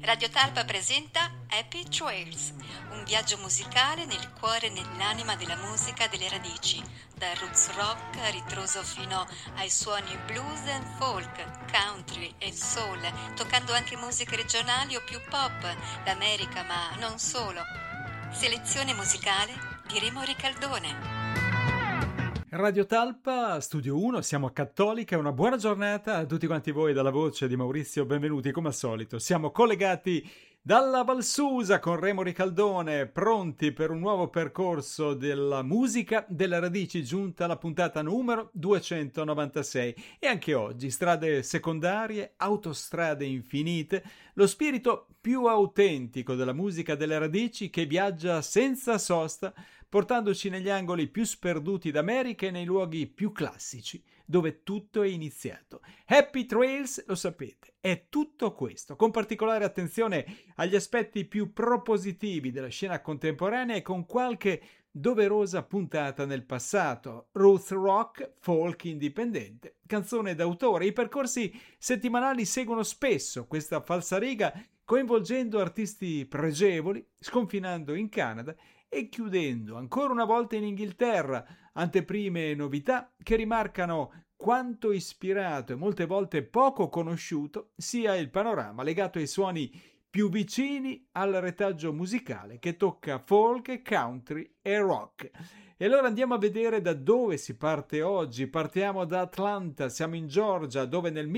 Radio Talpa presenta Happy Trails, un viaggio musicale nel cuore e nell'anima della musica delle radici, dal roots rock a ritroso fino ai suoni blues and folk, country e soul, toccando anche musiche regionali o più pop, l'America ma non solo. Selezione musicale di Remo Ricaldone. Radio Talpa, Studio 1, siamo Cattolica, una buona giornata a tutti quanti voi dalla voce di Maurizio, benvenuti come al solito. Siamo collegati dalla Valsusa con Remo Ricaldone, pronti per un nuovo percorso della musica delle radici, giunta alla puntata numero 296. E anche oggi strade secondarie, autostrade infinite, lo spirito più autentico della musica delle radici che viaggia senza sosta, portandoci negli angoli più sperduti d'America e nei luoghi più classici, dove tutto è iniziato. Happy Trails, lo sapete, è tutto questo, con particolare attenzione agli aspetti più propositivi della scena contemporanea e con qualche doverosa puntata nel passato, roots rock, folk indipendente, canzone d'autore. I percorsi settimanali seguono spesso questa falsariga, coinvolgendo artisti pregevoli, sconfinando in Canada e chiudendo ancora una volta in Inghilterra, anteprime e novità che rimarcano quanto ispirato e molte volte poco conosciuto sia il panorama legato ai suoni più vicini al retaggio musicale che tocca folk, country e rock. E allora andiamo a vedere da dove si parte oggi. Partiamo da Atlanta, siamo in Georgia, dove nel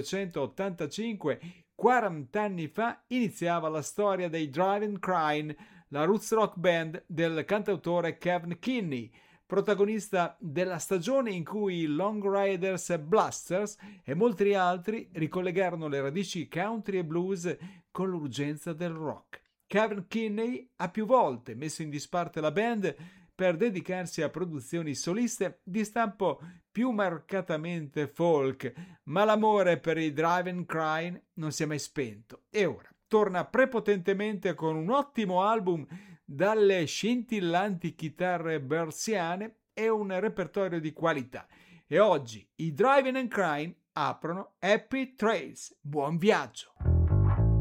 1985, 40 anni fa, iniziava la storia dei Drivin' Crane, la roots rock band del cantautore Kevin Kinney, protagonista della stagione in cui i Long Riders e Blasters e molti altri ricollegarono le radici country e blues con l'urgenza del rock. Kevin Kinney ha più volte messo in disparte la band per dedicarsi a produzioni soliste di stampo più marcatamente folk, ma l'amore per i Drivin' Crane non si è mai spento e ora torna prepotentemente con un ottimo album dalle scintillanti chitarre bersiane e un repertorio di qualità. E oggi i Drivin' Crane aprono Happy Trails. Buon viaggio!